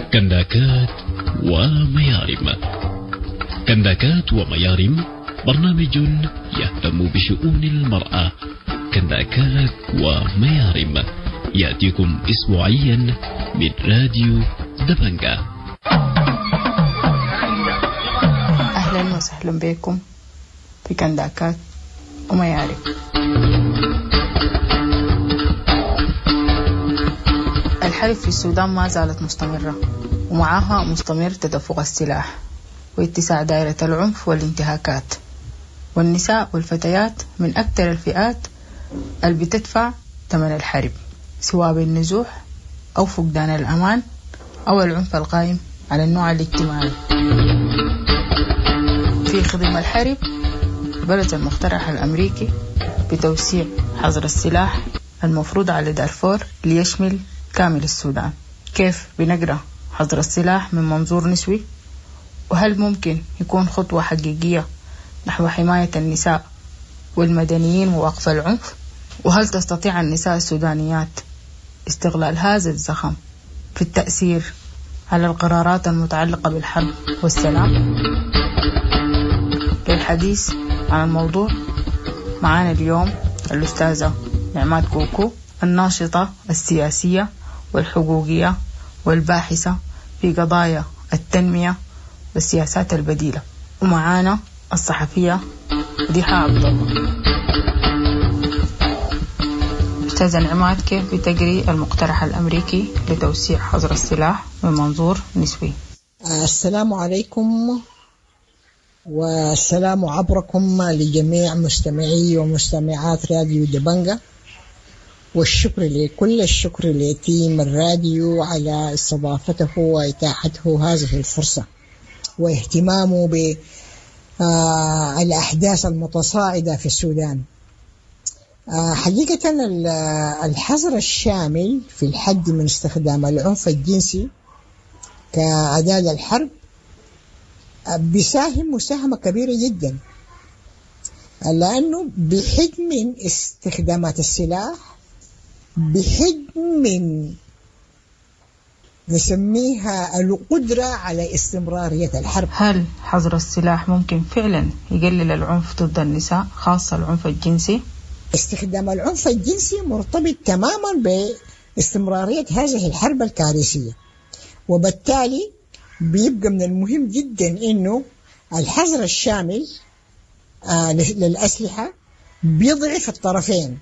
كنداكات وميارم. كنداكات وميارم برنامج يهتم بشؤون المرأة. كنداكات وميارم يأتيكم أسبوعيا من راديو دبنجا. أهلا وسهلا بكم في كنداكات وميارم. الحرب في السودان ما زالت مستمرة، ومعها مستمر تدفق السلاح واتساع دائرة العنف والانتهاكات، والنساء والفتيات من أكثر الفئات اللي بتدفع ثمن الحرب، سواء بالنزوح أو فقدان الأمان أو العنف القائم على النوع الاجتماعي. في خضم الحرب بلد المقترح الأمريكي بتوسيع حظر السلاح المفروض على دارفور ليشمل كامل السودان. كيف بنقرأ حظر السلاح من منظور نسوي؟ وهل ممكن يكون خطوة حقيقية نحو حماية النساء والمدنيين ووقف العنف؟ وهل تستطيع النساء السودانيات استغلال هذا الزخم في التأثير على القرارات المتعلقة بالحرب والسلام؟ للحديث عن الموضوع معانا اليوم الأستاذة نعمات كوكو، الناشطة السياسية والحقوقية والباحثة في قضايا التنمية والسياسات البديلة، ومعانا الصحفية ضحى عبد الله. أستاذة نعمات، كيف بتقري المقترح الأمريكي لتوسيع حظر السلاح من منظور نسوي؟ السلام عليكم، والسلام عبركم لجميع مستمعي ومستمعات راديو دبنجا، والشكر لكل الشكر لتيم الراديو على استضافته وإتاحته هذه الفرصة واهتمامه بالأحداث المتصاعدة في السودان. حقيقة الحظر الشامل في الحد من استخدام العنف الجنسي كأداة للحرب بيساهم مساهمة كبيرة جدا، لأنه بحد من استخدامات السلاح، بحد من نسميها القدرة على استمرارية الحرب. هل حظر السلاح ممكن فعلا يقلل العنف ضد النساء، خاصة العنف الجنسي؟ استخدام العنف الجنسي مرتبط تماما باستمرارية هذه الحرب الكارثية، وبالتالي بيبقى من المهم جدا إنه الحظر الشامل للأسلحة بيضعف الطرفين،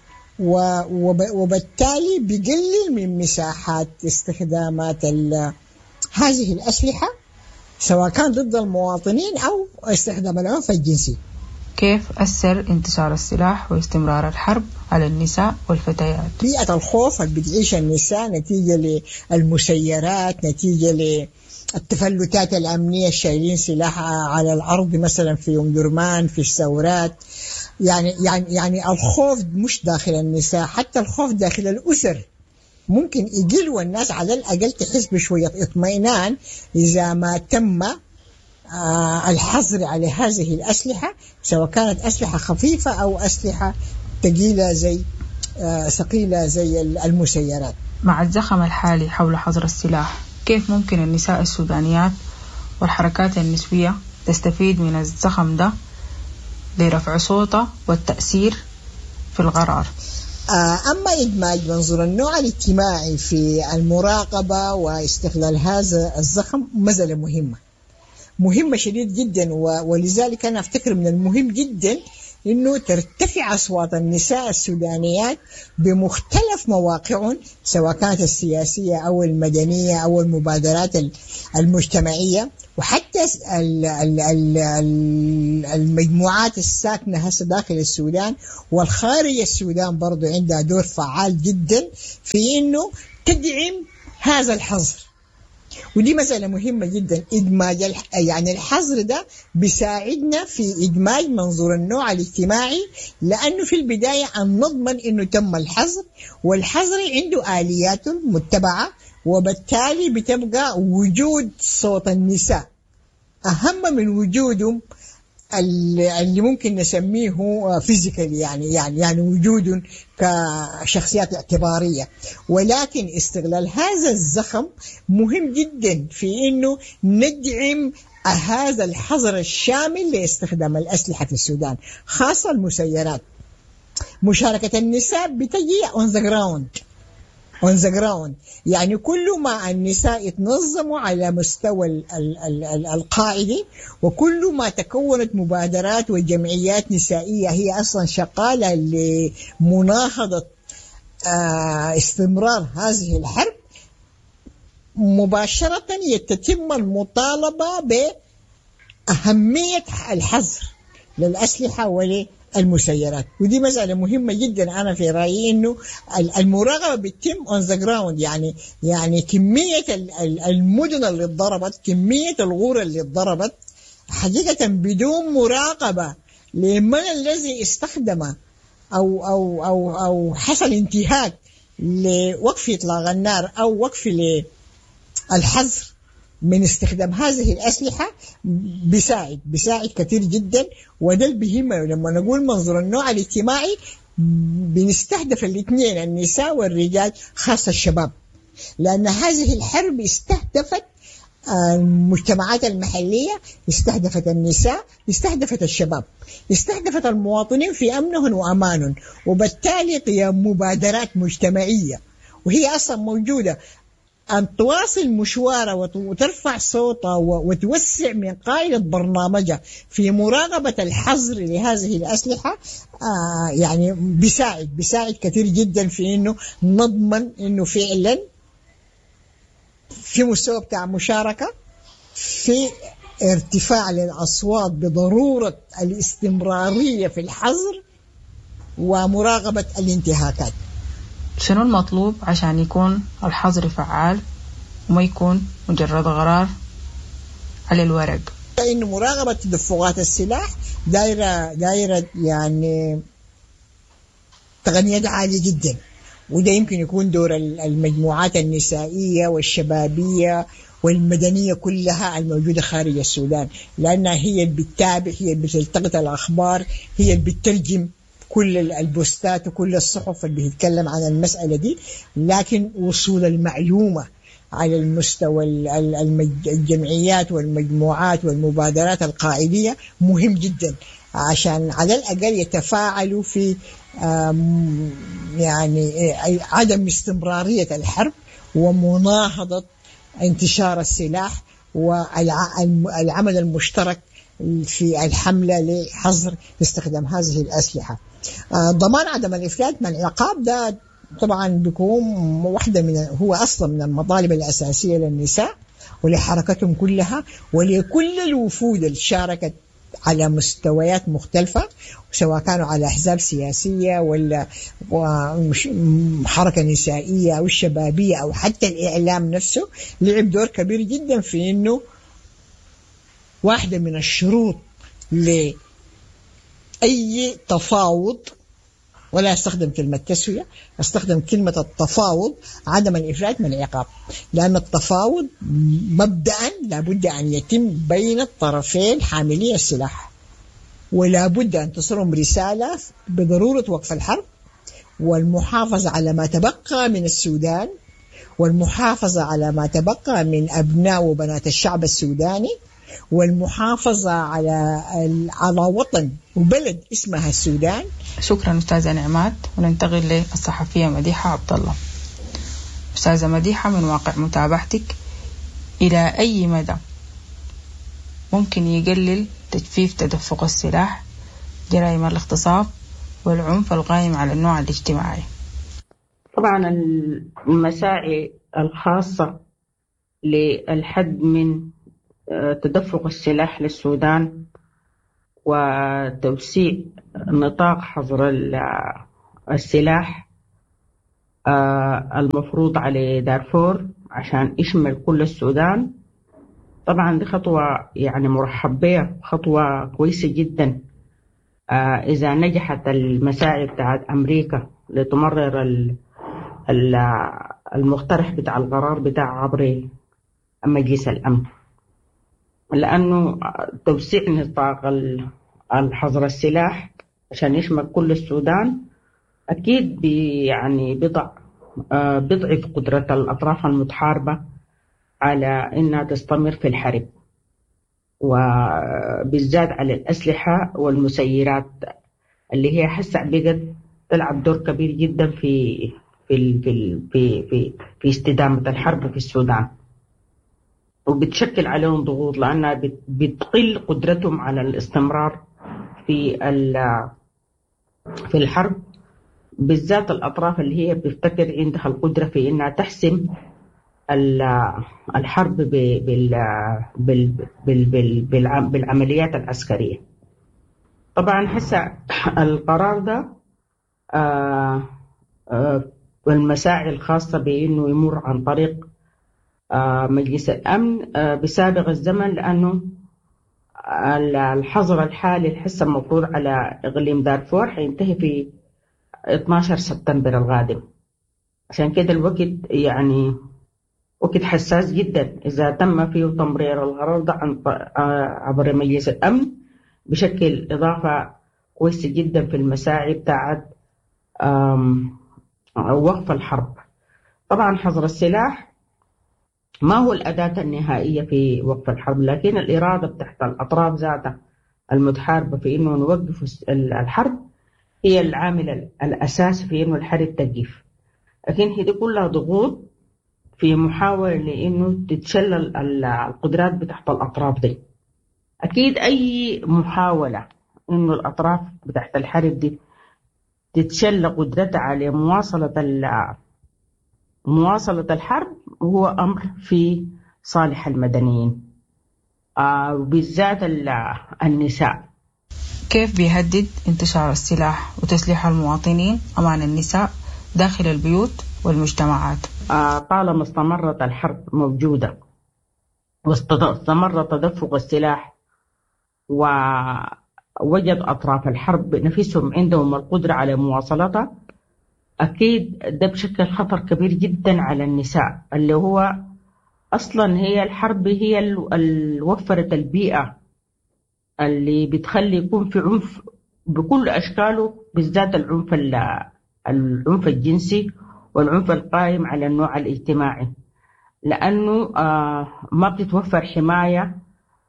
وبالتالي بيقلل من مساحات استخدامات هذه الأسلحة سواء كان ضد المواطنين أو استخدام العنف الجنسي. كيف أثر انتشار السلاح واستمرار الحرب على النساء والفتيات؟ بيئة الخوف اللي بتعيش النساء نتيجة للمسيرات، نتيجة للتفلتات الأمنية، الشايلين سلاح على الأرض مثلا في أم درمان، في الثورات. يعني الخوف مش داخل النساء، حتى الخوف داخل الأسر ممكن يقل، والناس على الأقل تحس بشوية اطمئنان إذا ما تم الحظر على هذه الأسلحة، سواء كانت أسلحة خفيفة أو أسلحة ثقيلة ثقيلة زي المسيرات. مع الزخم الحالي حول حظر السلاح، كيف ممكن النساء السودانيات والحركات النسوية تستفيد من الزخم ده لرفع صوتها والتأثير في القرار؟ أما إدماج منظور النوع الاجتماعي في المراقبة واستغلال هذا الزخم مسألة مهمة شديد جدا، ولذلك أنا أفتكر من المهم جدا إنه ترتفع أصوات النساء السودانيات بمختلف مواقعهم، سواء كانت السياسية أو المدنية أو المبادرات المجتمعية، وحتى المجموعات الساكنة هسه داخل السودان والخارج السودان برضو عندها دور فعال جدا في إنه تدعم هذا الحظر. ودي مسألة مهمة جدا، إدماج يعني الحظر ده بيساعدنا في إدماج منظور النوع الاجتماعي، لأنه في البداية أن نضمن إنه تم الحظر، والحظر عنده آلياته متبعة، وبالتالي بتبقى وجود صوت النساء أهم من وجودهم اللي ممكن نسميه فيزيكال، يعني وجود كشخصيات اعتبارية، ولكن استغلال هذا الزخم مهم جدا في انه ندعم هذا الحظر الشامل لاستخدام الأسلحة في السودان، خاصة المسيرات. مشاركة النساء بتجي on the ground، يعني كل ما النساء يتنظموا على مستوى القاعدة، وكل ما تكونت مبادرات وجمعيات نسائية هي أصلا شغالة لمناهضة استمرار هذه الحرب، مباشرة يتم المطالبة بأهمية الحظر للأسلحة وللمسيرات. ودي مسألة مهمة جدا. أنا في رأيي إنه المراقبة بتتم on the ground، يعني كمية المدن اللي اتضربت، كمية الغور اللي اتضربت حقيقة بدون مراقبة لمن الذي استخدم أو حصل انتهاك لوقف إطلاق النار أو وقف الحظر من استخدام هذه الأسلحة، بيساعد كثير جدا. وده اللي بيهمه لما نقول منظور النوع الاجتماعي، بنستهدف الاثنين، النساء والرجال، خاصة الشباب، لأن هذه الحرب استهدفت المجتمعات المحلية، استهدفت النساء، استهدفت الشباب، استهدفت المواطنين في أمنهم وأمانهم، وبالتالي قيام مبادرات مجتمعية وهي أصلا موجودة أن تواصل مشوارها وترفع صوتها وتوسع من قاعدة برنامجها في مراقبة الحظر لهذه الأسلحة. يعني بيساعد كثير جدا في إنه نضمن إنه فعلا في مستوى بتاع مشاركة، في ارتفاع للأصوات بضرورة الاستمرارية في الحظر ومراقبة الانتهاكات. شنو المطلوب عشان يكون الحظر فعال وما يكون مجرد قرار على الورق؟ إنه مراقبة تدفقات السلاح دايرة يعني تقنيات عالية جدا، وده يمكن يكون دور المجموعات النسائية والشبابية والمدنية كلها الموجودة خارج السودان، لأنها هي اللي بتتابع، هي اللي بتلتقط الأخبار، هي اللي بتترجم كل البوستات وكل الصحف اللي بتتكلم عن المسألة دي. لكن وصول المعلومة على المستوى الجمعيات والمجموعات والمبادرات القاعدية مهم جدا، عشان على الأقل يتفاعلوا في يعني عدم استمرارية الحرب ومناهضة انتشار السلاح والعمل المشترك في الحملة لحظر استخدام هذه الأسلحة. ضمان عدم الإفلات من العقاب ده طبعا بيكون واحدة هو أصلا من المطالب الأساسية للنساء ولحركتهم كلها ولكل الوفود اللي شاركت على مستويات مختلفة، سواء كانوا على أحزاب سياسية ولا حركة نسائية أو الشبابية أو حتى الإعلام نفسه، لعب دور كبير جدا في إنه واحدة من الشروط لأي تفاوض، ولا استخدم كلمة تسوية، استخدم كلمة التفاوض، عدم الإفلات من العقاب، لأن التفاوض مبدأ لابد أن يتم بين الطرفين حاملي السلاح، ولا بد أن تصلهم رسالة بضرورة وقف الحرب والمحافظة على ما تبقى من السودان، والمحافظة على ما تبقى من أبناء وبنات الشعب السوداني، والمحافظة على وطن وبلد اسمها السودان. شكرا أستاذة نعمات. وننتقل للصحفية مديحة عبد الله. أستاذة مديحة، من واقع متابعتك، إلى أي مدى ممكن يقلل تجفيف تدفق السلاح، جرائم الاغتصاب والعنف القائم على النوع الاجتماعي؟ طبعا المساعي الخاصة للحد من تدفق السلاح للسودان وتوسيع نطاق حظر السلاح المفروض على دارفور عشان يشمل كل السودان، طبعا دي خطوة يعني مرحب بها، خطوة كويسة جدا. إذا نجحت المساعي بتاعت أمريكا لتمرر المقترح بتاع القرار بتاع عبر مجلس الأمن، لأنه توسيع نطاق الحظر السلاح عشان يشمل كل السودان أكيد يعني بيضعف قدرة الأطراف المتحاربة على إنها تستمر في الحرب، وبالذات على الأسلحة والمسيرات اللي هي حسا بقت تلعب دور كبير جدا في استدامة الحرب في السودان، وبتشكل عليهم ضغوط لأنها بتقل قدرتهم على الاستمرار في الحرب، بالذات الأطراف اللي هي بتفتكر عندها القدرة في إنها تحسم الحرب بالعمليات العسكرية. طبعا هسه القرار ده والمساعي الخاصة بأنه يمر عن طريق مجلس الأمن بسابق الزمن، لأنه الحظر الحالي الحسه المفروض على إقليم دارفور حينتهي في 12 سبتمبر القادم. عشان كده الوقت يعني وقت حساس جدا إذا تم فيه تمرير القرار ده عبر مجلس الأمن بشكل إضافة كويسة جدا في المساعي بتاعت وقف الحرب. طبعا حظر السلاح ما هو الأداة النهائية في وقف الحرب، لكن الإرادة بتاعت الأطراف ذاتها المتحاربة في إنه نوقف الحرب هي العامل الأساسي في إنه الحرب تقف. لكن هي دي كلها ضغوط في محاولة لإنه تتشلل القدرات بتاعت الأطراف دي. أكيد أي محاولة إنه الأطراف بتاعت الحرب دي تتشل قدرتها على مواصلة الحرب هو أمر في صالح المدنيين وبالذات النساء. كيف بيهدد انتشار السلاح وتسليح المواطنين أمام النساء داخل البيوت والمجتمعات؟ طالما استمرت الحرب موجودة واستمر تدفق السلاح ووجد أطراف الحرب نفسهم عندهم القدرة على مواصلتها، أكيد ده بشكل خطر كبير جدا على النساء، اللي هو أصلا هي الحرب هي اللي وفرت البيئة اللي بتخلي يكون في عنف بكل أشكاله، بالذات العنف الجنسي والعنف القائم على النوع الاجتماعي، لأنه ما بتتوفر حماية.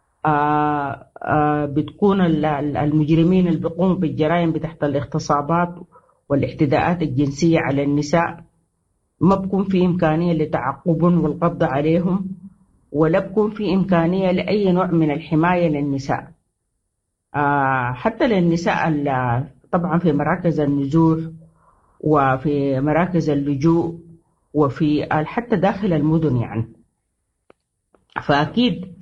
بتكون المجرمين اللي بيقوموا بالجرائم بتحت الاغتصابات والاعتداءات الجنسية على النساء ما بكون في إمكانية لتعقبهم والقبض عليهم، ولا بكون في إمكانية لأي نوع من الحماية للنساء، حتى للنساء طبعا في مراكز النزوح وفي مراكز اللجوء وفي حتى داخل المدن يعني. فأكيد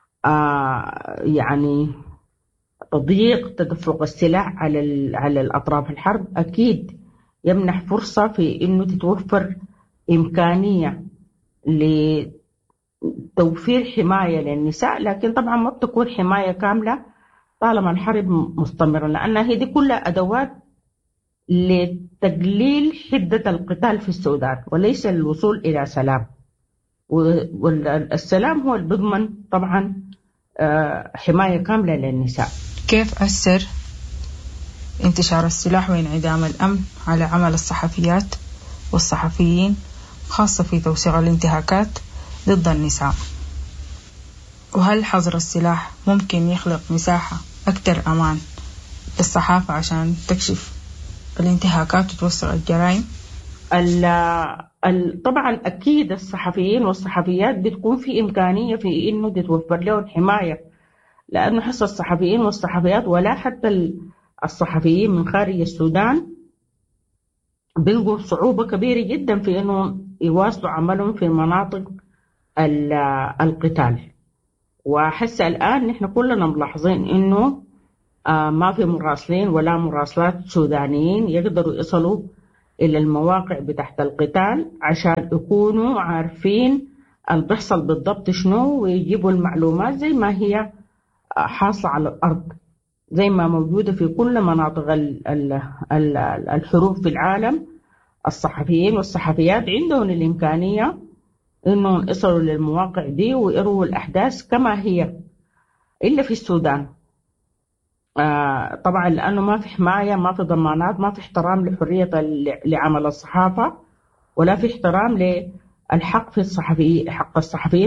يعني تضييق تدفق السلاح على الأطراف الحرب أكيد يمنح فرصة في إنه تتوفر إمكانية لتوفير حماية للنساء، لكن طبعا ما بتكون حماية كاملة طالما الحرب مستمرة، لأن هي دي كلها أدوات لتقليل حدة القتال في السودان وليس الوصول إلى سلام، والسلام هو اللي بيضمن طبعا حماية كاملة للنساء. كيف أثر انتشار السلاح وانعدام الأمن على عمل الصحفيات والصحفيين خاصة في توثيق الانتهاكات ضد النساء؟ وهل حظر السلاح ممكن يخلق مساحة أكثر أمان للصحافة عشان تكشف الانتهاكات وتوثق الجرائم؟ طبعا أكيد الصحفيين والصحفيات بتكون في إمكانية في إنه تتوفر لهم حماية، لأنه حس الصحفيين والصحفيات ولا حتى الصحفيين من خارج السودان بيلقوا صعوبة كبيرة جدا في إنه يواصلوا عملهم في مناطق القتال. وحس الآن نحن كلنا ملاحظين إنه ما في مراسلين ولا مراسلات سودانيين يقدروا يصلوا إلى المواقع بتاعت القتال عشان يكونوا عارفين اللي بيحصل بالضبط شنو، ويجيبوا المعلومات زي ما هي حاصلة على الأرض، زي ما موجودة في كل مناطق الحروب في العالم. الصحفيين والصحفيات عندهم الإمكانية إنهم يصلوا للمواقع دي ويروا الأحداث كما هي، إلا في السودان طبعا لأنه ما في حماية، ما في ضمانات، ما في احترام لحرية لعمل الصحافة، ولا في احترام للحق في الصحفي، حق الصحفيين